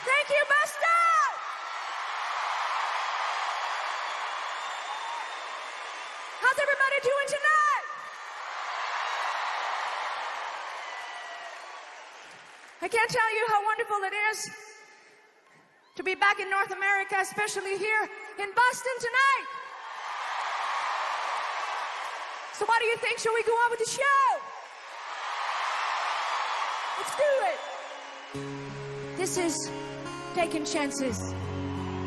Thank you, Boston! How's everybody doing tonight? I can't tell you how wonderful it is to be back in North America, especially here in Boston tonight. So what do you think? Shall we go on with the show? Let's do it. This is Taking Chances.